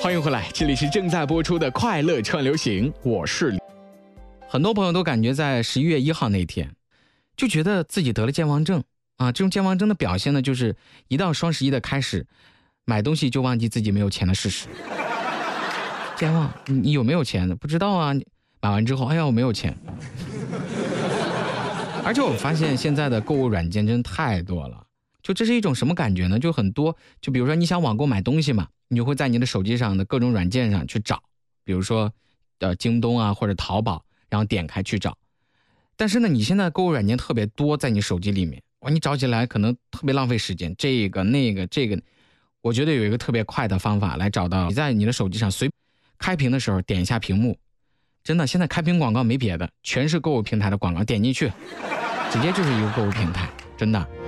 欢迎回来，这里是正在播出的快乐串流行，我是李。很多朋友都感觉在11月1号那一天，就觉得自己得了健忘症啊。这种健忘症的表现呢，就是一到双11的开始，买东西就忘记自己没有钱的事实。健忘，你有没有钱呢？不知道啊。买完之后，哎呀，我没有钱。而且我发现现在的购物软件真太多了，就这是一种什么感觉呢？就很多，就比如说你想网购买东西嘛，你就会在你的手机上的各种软件上去找，比如说京东啊或者淘宝，然后点开去找。但是呢，你现在购物软件特别多，在你手机里面，哇，你找起来可能特别浪费时间，这个那个这个。我觉得有一个特别快的方法来找到，你在你的手机上随开屏的时候点一下屏幕，真的现在开屏广告没别的，全是购物平台的广告，点进去直接就是一个购物平台，真的。